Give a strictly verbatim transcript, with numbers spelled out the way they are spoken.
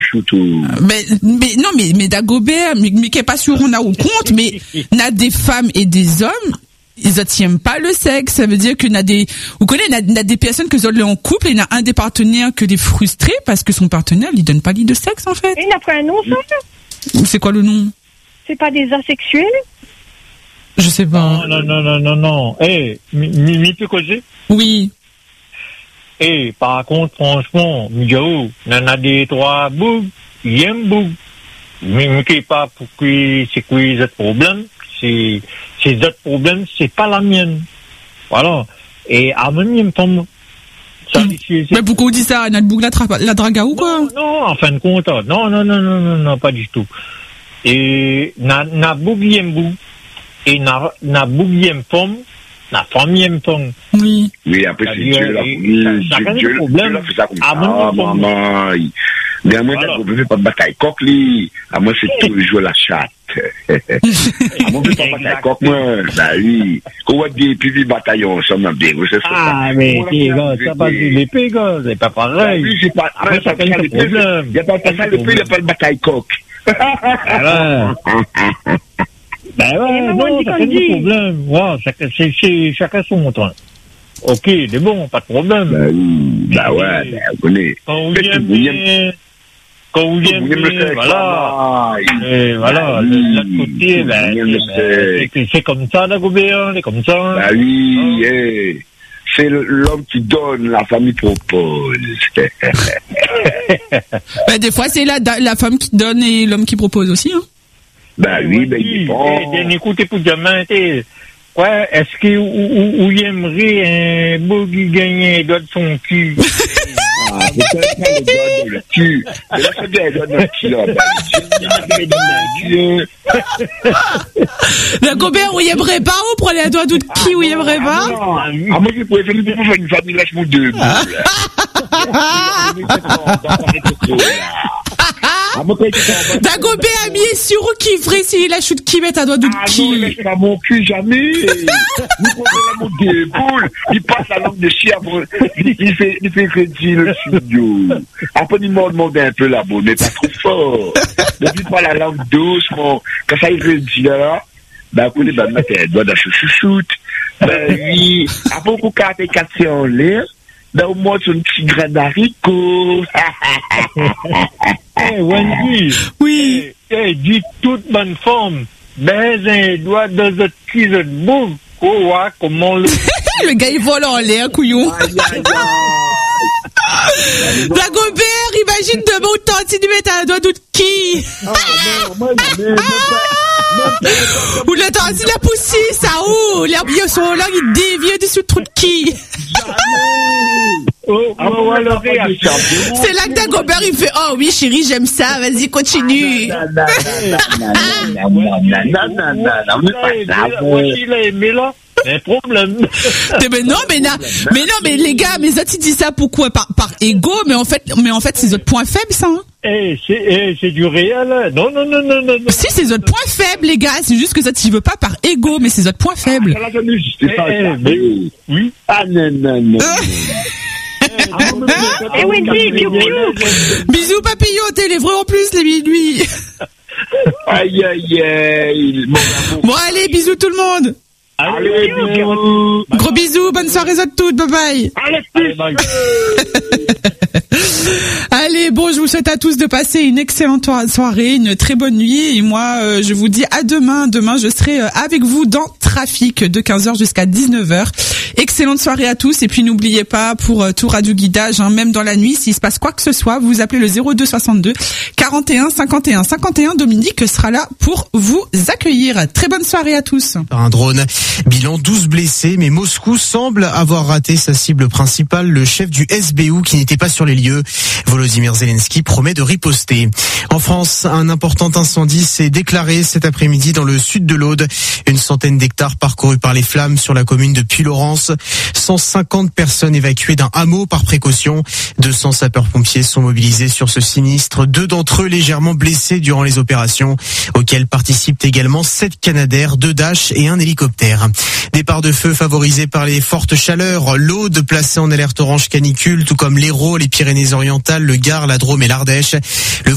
shoot ou. Mais, mais, non, mais, mais Dagobert, mais, mais qui est pas sûr, on a au compte, mais, n'a des femmes et des hommes, ils n'aiment pas le sexe. Ça veut dire qu'il y a des, vous connaissez, il y a des personnes que sont en couple et il y a un des partenaires que des frustrés parce que son partenaire, il donne pas l'idée de sexe, en fait. Il n'a pas un nom, ça? C'est quoi le nom? C'est pas des asexuels? Je sais pas. Non, non, non, non, non, non. Eh, mi peut causer? Oui. Eh, par contre, franchement, Migao, il y en a des trois bougs, il aime bougs. Mais, mais qui pas pour que c'est quoi les autres problèmes? C'est, ces autres problèmes, c'est pas la mienne. Voilà. Et à même, il me tombe. Ça, mmh. c'est, c'est... Mais pourquoi on dit ça? N'a bouc la, tra- la draga ou quoi? Non, non, en fin de compte, non, non, non, non, non, non, pas du tout. Et, n'a, n'a boug, il aime boug. Et n'a, n'a boug, il aime pomme. La famille aime pomme. Oui. Oui, après, c'est Dieu, la famille. Chacun Dieu, des problèmes. Dieu, fait ça comme ça. Ah, Ah, maman. Mais moi, t'as compris, pas de bataille coq, li. À moi, c'est toujours la chatte. À moi, pas de bataille coq, moi. Bah oui. Qu'on va des petits bataillons ensemble, bien, c'est ça. Ah, mais, t'es gars, ça passe de l'épée, gars. C'est pas pareil. Oui, c'est pas, après, chacun des problèmes. Il n'y a pas ça, l'épée, il n'y a pas de bataille coq. Voilà. Ben ouais, non, chacun des problèmes. Ouais, chacun, c'est, c'est, chacun son temps. Ok, c'est bon, pas de problème. Bah oui, bah ouais, ben, on connaît. Quand vous aimez, quand vous aimez, voilà. Et voilà, l'autre côté, ben, c'est, c'est comme ça, Dagobert, c'est comme ça. Bah oui, eh. C'est l'homme qui donne, la famille propose. Ben, des fois, c'est la, la femme qui donne et l'homme qui propose aussi, hein. Ben oui, ben il dépend. Eh, écoutez, pour demain, t'es, ouais, est-ce que, ou, ou, il aimerait un beau qui gagne un doigt de son cul? Ah, peut-être pas le doigt dans le cul. Mais là, c'est bien le doigt dans le cul, là. Dagobert, où il aimerait pas, ou prenez un doigt de qui, où il aimerait pas? Ah, moi, je pourrais faire une famille, lâche-moi deux boules. Dagobert a mis sur qui ferait s'il a chute qui met un doigt de qui? Ah non, laisse pas mon cul, jamais. Nous prenons mon deux boules, il passe la langue de chien, il fait, il fait crédit le studio. Après, il m'a demandé un peu la bonne, mais pas trop fort. Depuis pas la langue doucement, quand ça il crédit là, ben, vous ben, mettre un doigt dans le chouchoute. Ben, oui, après, beaucoup quatre et quatre en l'air. Ben, au moins, c'est un petit grain d'haricot. Eh, Wendy. Oui. Eh, eh, dis toute bonne forme. Ben, un doigt dans votre cul de bouffe. Oh, ouais, comment le... Le gars, il vole en l'air, couillon. Dagobert, imagine demain où t'as de mettre un doigt de qui? Ah, non, moi, non, ou le temps, il a poussé, ça, ou, les arbres sont là, il dévie dessus trop de qui? Oh, ah, oh, alors, c'est là que Dagobert, il fait, oh oui, chérie, j'aime ça, vas-y, continue. Non, non, non, non, non, non, non, il a aimé là. Un problème. Mais non, mais, na, mais non, mais les gars, mes autres, ils disent ça pourquoi? Par, par ego, mais en fait, mais en fait, c'est votre point faible, ça, hein. Eh, c'est, eh, c'est du réel, hein. Non, non, non, non, non. Si, c'est votre point faible, les gars. C'est juste que ça, tu veux pas par ego, mais c'est votre point faible. Ah, ça l'a jamais juste ça, eh, ça. Mais, oui. Ah, non, non, non. Eh oui, dis, piou, piou. Bisous, papillon, t'es les vrais en plus, les lui. Aïe, aïe, aïe. Bon, allez, bisous tout le monde. Allez, bisous. Gros bisous, bonne soirée à toutes, bye bye. Allez, bye. Allez, bon, je vous souhaite à tous de passer une excellente soirée, une très bonne nuit. Et moi, euh, je vous dis à demain. Demain, je serai euh, avec vous dans Trafic de quinze heures jusqu'à dix-neuf heures. Excellente soirée à tous. Et puis, n'oubliez pas, pour euh, tout radio guidage, hein, même dans la nuit, s'il se passe quoi que ce soit, vous appelez le zéro deux soixante-deux quarante et un cinquante et un cinquante et un. Dominique sera là pour vous accueillir. Très bonne soirée à tous. Un drone. Bilan douze blessés, mais Moscou semble avoir raté sa cible principale, le chef du S B U qui n'était pas sur les lieux. Volodymyr Zelensky promet de riposter. En France, un important incendie s'est déclaré cet après-midi dans le sud de l'Aude. Une centaine d'hectares parcourus par les flammes sur la commune de Puy-Laurence. cent cinquante personnes évacuées d'un hameau par précaution. deux cents sapeurs-pompiers sont mobilisés sur ce sinistre. Deux d'entre eux légèrement blessés durant les opérations, auxquelles participent également sept Canadair, deux Dash et un hélicoptère. Départ de feu favorisé par les fortes chaleurs. L'Aude placée en alerte orange canicule, tout comme l'Hérault, les Pyrénées-Orientales, le Gard, la Drôme et l'Ardèche. Le